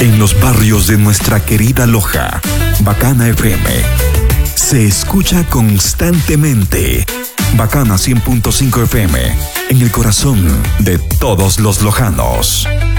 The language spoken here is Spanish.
en los barrios de nuestra querida Loja. Bacana FM se escucha constantemente. Bacana 100.5 FM, en el corazón de todos los lojanos.